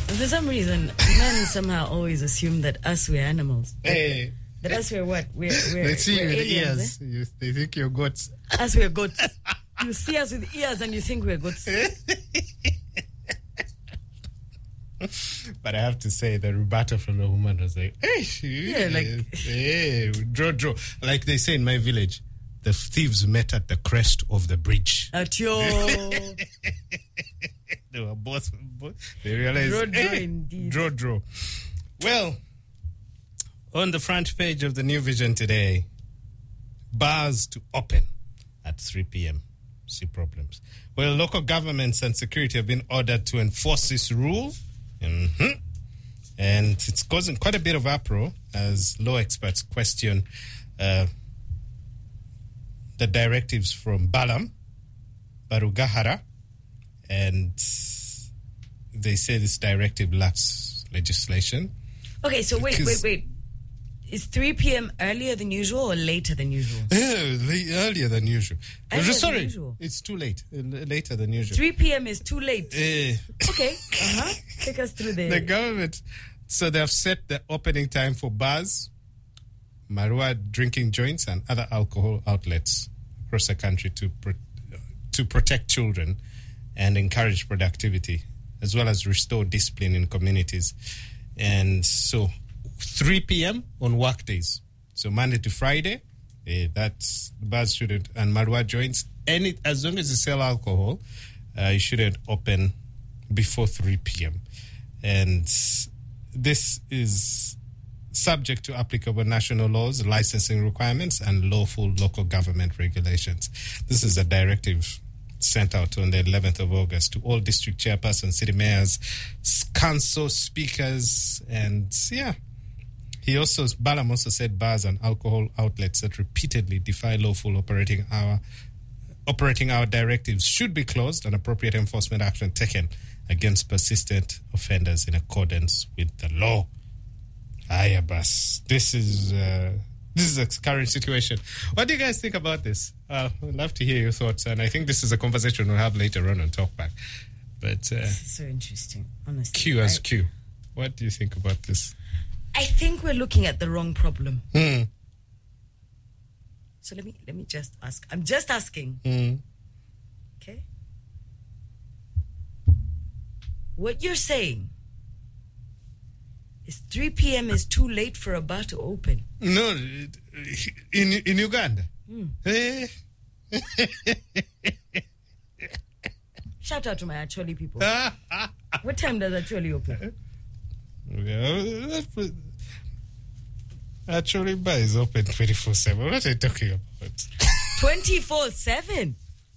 For some reason, men somehow always assume that us, we're animals. Hey. That us, we're what? We're They see you with aliens, ears. They think you're goats. Us, we're goats. You see us with ears and you think we're goats. But I have to say, the rebuttal from the woman was like, hey, draw. Like they say in my village, the thieves met at the crest of the bridge. At your... They were both. They realized, draw. Well, on the front page of the New Vision today, bars to open at 3 p.m. See problems. Well, local governments and security have been ordered to enforce this rule. Mm-hmm. And it's causing quite a bit of uproar as law experts question the directives from Balam, Barugahara, and they say this directive lacks legislation. Okay, so wait. Is 3 p.m. earlier than usual or later than usual? Earlier than usual. Than usual. It's too late. Later than usual. 3 p.m. is too late. Okay. Take us through the government. So they have set the opening time for bars, Marua drinking joints, and other alcohol outlets across the country to protect children and encourage productivity, as well as restore discipline in communities. And so 3 p.m. on work days. So Monday to Friday, that's bars shouldn't, and Marua joints, as long as you sell alcohol, you shouldn't open before 3 p.m. And this is subject to applicable national laws, licensing requirements, and lawful local government regulations. This is a directive sent out on the 11th of August to all district chairpersons, city mayors, council speakers, and Balam also said bars and alcohol outlets that repeatedly defy lawful operating hour directives should be closed and appropriate enforcement action taken against persistent offenders in accordance with the law. Ayabas. This is a current situation. What do you guys think about this? I'd love to hear your thoughts, and I think this is a conversation we'll have later on Talkback. But this is so interesting, honestly. Q as Q. What do you think about this? I think we're looking at the wrong problem. So let me just ask. I'm just asking. Okay? What you're saying is 3 p.m. is too late for a bar to open. No, in Uganda. Shout out to my Acholi people. What time does Acholi open? Acholi bar is open 24/7. What are you talking about? 24/7?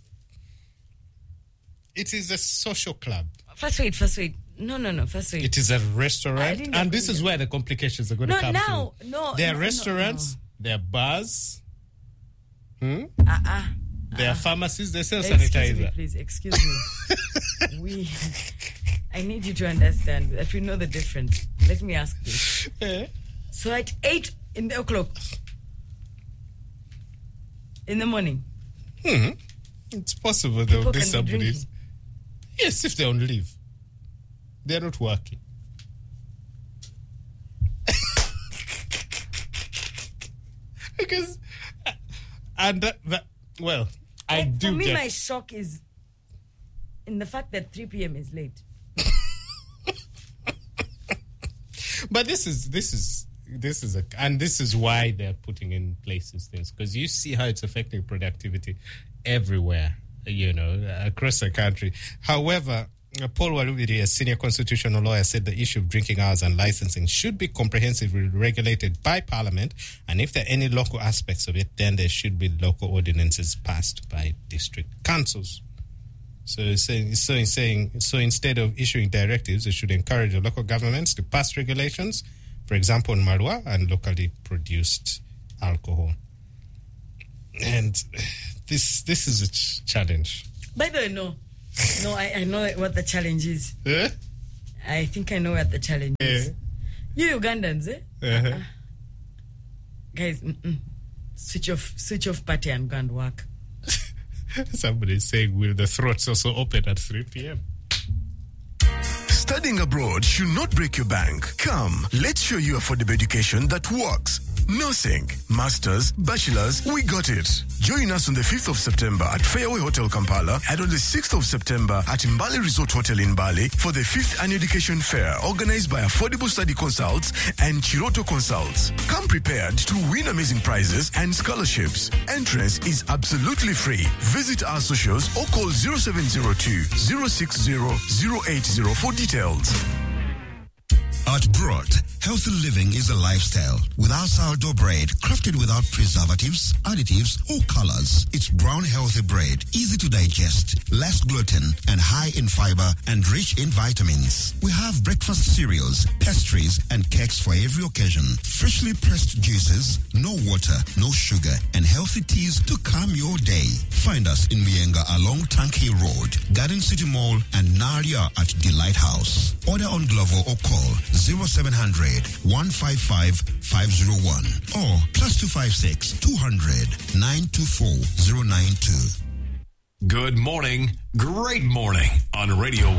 It is a social club. First wait. No, first wait. It is a restaurant. And this is where the complications are going to come from. There are restaurants, there are bars. There are pharmacies, they sell sanitizer. Excuse me. I need you to understand that we know the difference. Let me ask this. So at 8 o'clock in the morning. It's possible there will be somebody. Yes, if they're on leave. They're not working. Because, for me, my shock is in the fact that 3 p.m. is late. But this is why they're putting in place these things, because you see how it's affecting productivity everywhere, across the country. However, Paul Walubiri, a senior constitutional lawyer, said the issue of drinking hours and licensing should be comprehensively regulated by Parliament, and if there are any local aspects of it, then there should be local ordinances passed by district councils. So instead of issuing directives, they should encourage the local governments to pass regulations, for example, on Marua and locally produced alcohol. And this is a challenge. By the way, no, I know what the challenge is. I think I know what the challenge is. You Ugandans, guys, switch off party and go and work. Somebody's saying, will the throats also open at 3 p.m.? Studying abroad should not break your bank. Come, let's show you affordable education that works. Nursing, Masters, Bachelors, we got it. Join us on the 5th of September at Fairway Hotel Kampala and on the 6th of September at Mbale Resort Hotel in Bali for the 5th Annual Education Fair organized by Affordable Study Consults and Chiroto Consults. Come prepared to win amazing prizes and scholarships. Entrance is absolutely free. Visit our socials or call 0702 060 080 for details. At Broad, healthy living is a lifestyle. With our sourdough bread, crafted without preservatives, additives, or colors. It's brown healthy bread, easy to digest, less gluten, and high in fiber and rich in vitamins. We have breakfast cereals, pastries, and cakes for every occasion. Freshly pressed juices, no water, no sugar, and healthy teas to calm your day. Find us in Mienga along Tanki Road, Garden City Mall, and Naria at Delight House. Order on Glovo or call 0700 155 501 or +256 200 924 092. Good morning, great morning on Radio